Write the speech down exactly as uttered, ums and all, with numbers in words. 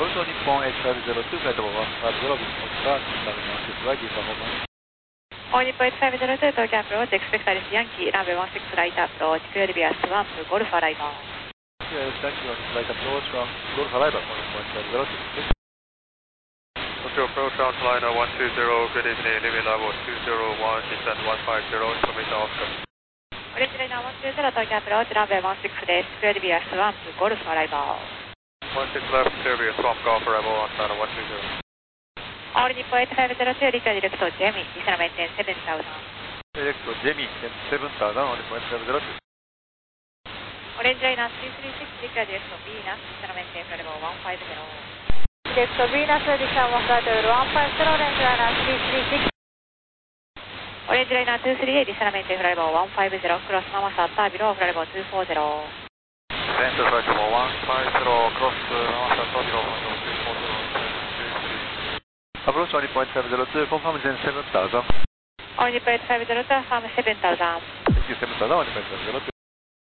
Also Nippon eight five zero two, flight level one five zero, Foxtrot, runway one six right, give performance. All Nippon eight five zero two, Tokyo approach, expect Alice Yankee, runway one six right approach, clear Devias one to Golf arrival. Yes, thank you, right approach from Golf arrival, Nippon eight five zero two. Tokyo approach, Frontliner one two zero, good evening, leaving level two zero one, descent one five zero, information Oscar. Orange Liner one two zero, Tokyo approach, runway one sixです, clear Devias one to Golf arrival. one six left, clear Devias one Golf arrival, on channel one two zero. All Nippon eight five zero two, return direct to Jemmy, descent maintain seven thousand. Direct to Jemmy, seven thousand, on Nippon eight five zero two. Orange Liner three three six, return direct to Venus, descent maintain flight level one five zero. Direct to Venus, descent one flight level one five zero, Orange Liner three three six. Orange Liner two three eight, descent maintain flight level one five zero, cross Mamasa, below flight level two four zero. Descent flight level one five zero, cross Mamasa, below flight level two four zero. Approach on Nippon eight five zero two, confirm Zen seven thousand. All Nippon eight five zero two, confirm seven thousand. Thank you, seven thousand, on Nippon eight five zero two.